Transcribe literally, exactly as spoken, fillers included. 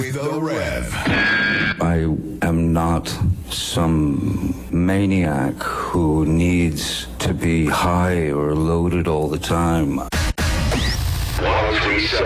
The Rev. I am not some maniac who needs to be high or loaded all the time.